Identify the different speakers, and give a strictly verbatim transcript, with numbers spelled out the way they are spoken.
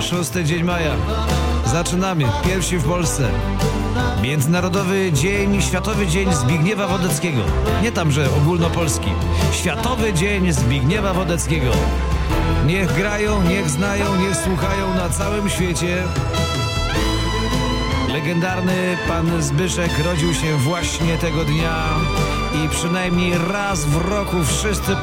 Speaker 1: szósty dzień maja. Zaczynamy. Pierwsi w Polsce. Międzynarodowy Dzień, Światowy Dzień Zbigniewa Wodeckiego. Nie tam, że ogólnopolski. Światowy Dzień Zbigniewa Wodeckiego. Niech grają, niech znają, niech słuchają na całym świecie. Legendarny pan Zbyszek rodził się właśnie tego dnia i przynajmniej raz w roku wszyscy